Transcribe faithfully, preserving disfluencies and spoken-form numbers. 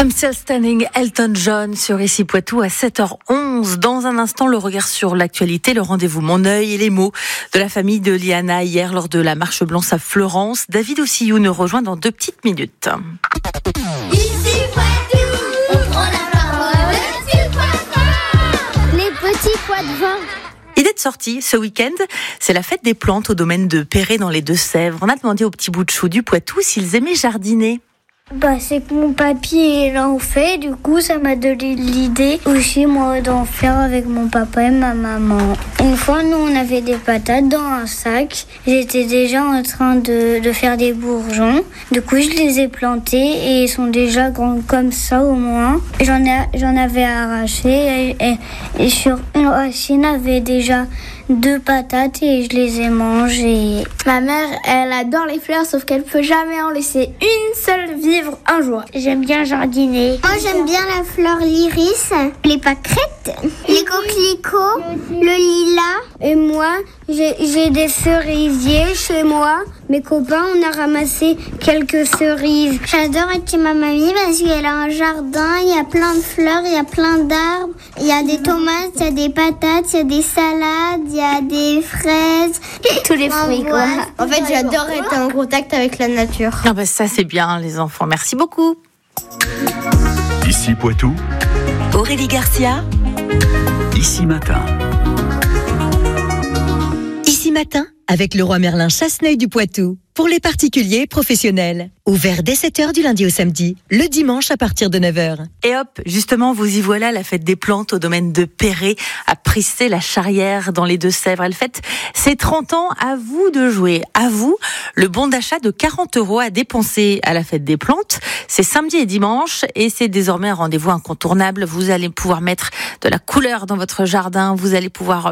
I'm Still Standing, Elton John sur Ici Poitou à sept heures onze. Dans un instant, le regard sur l'actualité, le rendez-vous Mon œil et les mots de la famille de Liana hier lors de la marche blanche à Florence. David Ossillou nous rejoint dans deux petites minutes. Ici Poitou, on prend la parole, tu poids les petits pois de vin. Idée de sortie ce week-end, c'est la fête des plantes au domaine de Perret dans les Deux-Sèvres. On a demandé aux petits bouts de chou du Poitou s'ils aimaient jardiner. Bah, c'est que mon papy l'en fait, du coup ça m'a donné l'idée aussi moi d'en faire avec mon papa et ma maman. Une fois nous on avait des patates dans un sac, j'étais déjà en train de, de faire des bourgeons, du coup je les ai plantés et ils sont déjà grands comme ça au moins. J'en, ai, j'en avais arraché et, et, et sur une racine avait déjà deux patates et je les ai mangées. Ma mère, elle adore les fleurs, sauf qu'elle peut jamais en laisser une seule vivre un jour. J'aime bien jardiner. Moi, j'aime bien la fleur l'iris, les pâquerettes, les coquelicots, le lilas. Et moi, j'ai, j'ai des cerisiers chez moi. Mes copains, on a ramassé quelques cerises. J'adore être chez ma mamie parce qu'elle a un jardin, il y a plein de fleurs, il y a plein d'arbres. Il y a des tomates, il y a des patates, il y a des salades, il y a des fraises. Tous les fruits, quoi. En fait, j'adore être en contact avec la nature. Ah bah ça c'est bien les enfants, merci beaucoup. Ici Poitou, Aurélie Garcia. Ici Matin. Ici Matin, avec Leroy Merlin Chasseneuil du Poitou. Pour les particuliers et professionnels. Ouvert dès sept heures du lundi au samedi, le dimanche à partir de neuf heures. Et hop, justement, vous y voilà, la fête des plantes au domaine de Perret, à Prissé-la-Charrière, dans les Deux-Sèvres. Elle fête ses trente ans. À vous de jouer. À vous, le bon d'achat de quarante euros à dépenser à la fête des plantes. C'est samedi et dimanche, et c'est désormais un rendez-vous incontournable. Vous allez pouvoir mettre de la couleur dans votre jardin. Vous allez pouvoir